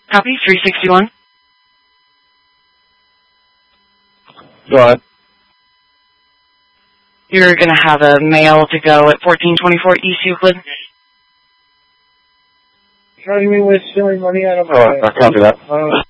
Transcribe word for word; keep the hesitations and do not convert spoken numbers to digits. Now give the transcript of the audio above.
Copy, three sixty-one. Go ahead. You're going to have a mail to go at fourteen twenty-four East Euclid. How do you mean we're stealing money out of Oh, I copy that. Uh,